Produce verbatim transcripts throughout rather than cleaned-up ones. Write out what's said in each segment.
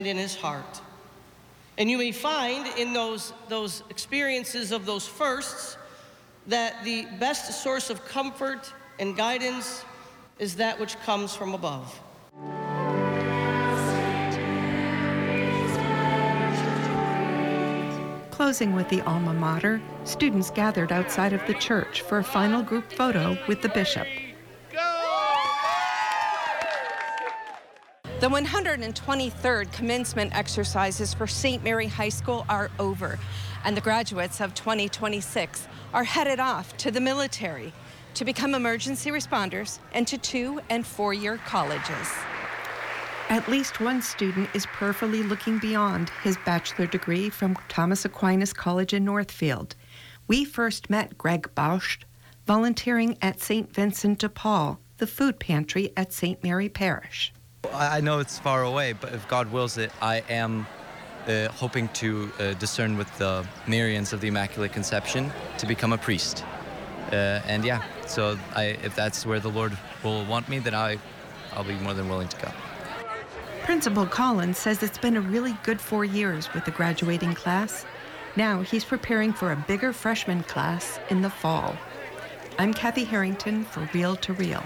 in his heart. And you may find in those, those experiences of those firsts that the best source of comfort and guidance is that which comes from above. Closing with the alma mater, students gathered outside of the church for a final group photo with the bishop. The one hundred twenty-third commencement exercises for Saint Mary High School are over, and the graduates of twenty twenty-six are headed off to the military to become emergency responders and to two and four-year colleges. At least one student is prayerfully looking beyond his bachelor degree from Thomas Aquinas College in Northfield. We first met Greg Bausch volunteering at Saint Vincent de Paul, the food pantry at Saint Mary Parish. I know it's far away, but if God wills it, I am uh, hoping to uh, discern with the Marians of the Immaculate Conception to become a priest. Uh, and yeah, so I, if that's where the Lord will want me, then I, I'll be more than willing to go. Principal Collins says it's been a really good four years with the graduating class. Now he's preparing for a bigger freshman class in the fall. I'm Kathy Harrington for Real to Real.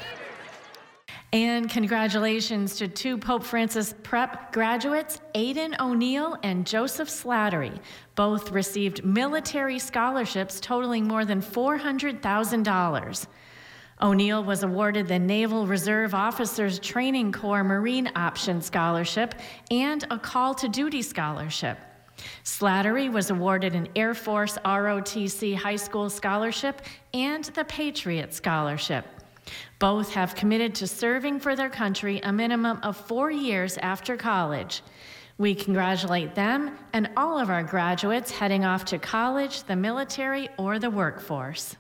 And congratulations to two Pope Francis Prep graduates, Aiden O'Neill and Joseph Slattery. Both received military scholarships totaling more than four hundred thousand dollars. O'Neill was awarded the Naval Reserve Officers Training Corps Marine Option Scholarship and a Call to Duty Scholarship. Slattery was awarded an Air Force R O T C High School Scholarship and the Patriot Scholarship. Both have committed to serving for their country a minimum of four years after college. We congratulate them and all of our graduates heading off to college, the military, or the workforce.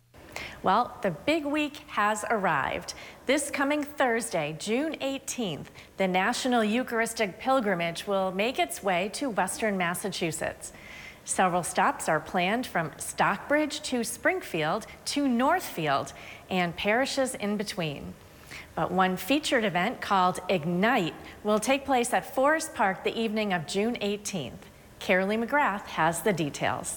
Well, the big week has arrived. This coming Thursday, June eighteenth, the National Eucharistic Pilgrimage will make its way to Western Massachusetts. Several stops are planned from Stockbridge to Springfield to Northfield and parishes in between. But one featured event called Ignite will take place at Forest Park the evening of June eighteenth. Carolee McGrath has the details.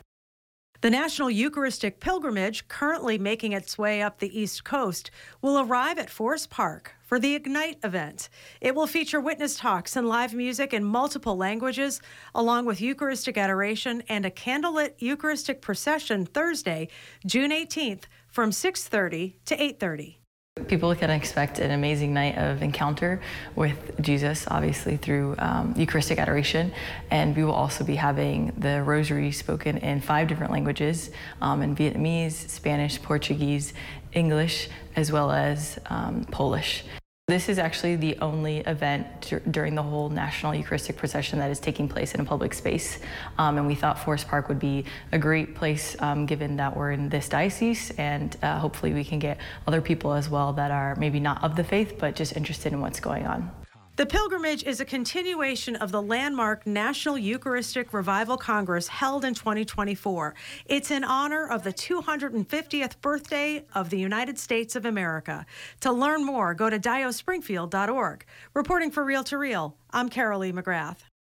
The National Eucharistic Pilgrimage, currently making its way up the East Coast, will arrive at Forest Park for the Ignite event. It will feature witness talks and live music in multiple languages, along with Eucharistic adoration and a candlelit Eucharistic procession Thursday, June eighteenth, from six thirty to eight thirty. People can expect an amazing night of encounter with Jesus, obviously through um, Eucharistic adoration, and we will also be having the rosary spoken in five different languages, um, in Vietnamese, Spanish, Portuguese, English, as well as um, Polish. This is actually the only event during the whole National Eucharistic Procession that is taking place in a public space. Um, and we thought Forest Park would be a great place um, given that we're in this diocese, and uh, hopefully we can get other people as well that are maybe not of the faith, but just interested in what's going on. The pilgrimage is a continuation of the landmark National Eucharistic Revival Congress held in twenty twenty-four. It's in honor of the two hundred fiftieth birthday of the United States of America. To learn more, go to dio springfield dot org. Reporting for Real to Real, I'm Carolee McGrath.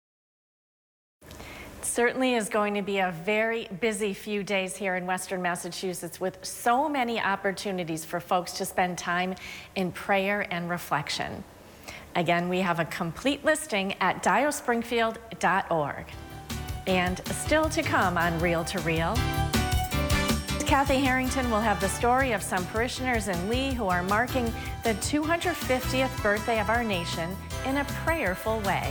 It certainly is going to be a very busy few days here in Western Massachusetts with so many opportunities for folks to spend time in prayer and reflection. Again, we have a complete listing at dio springfield dot org. And still to come on Real to Real, Kathy Harrington will have the story of some parishioners in Lee who are marking the two hundred fiftieth birthday of our nation in a prayerful way.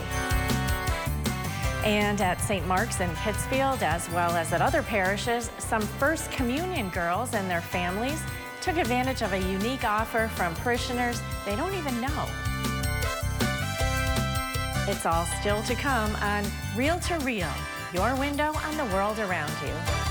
And at Saint Mark's in Pittsfield, as well as at other parishes, some First Communion girls and their families took advantage of a unique offer from parishioners they don't even know. It's all still to come on Real to Real, your window on the world around you.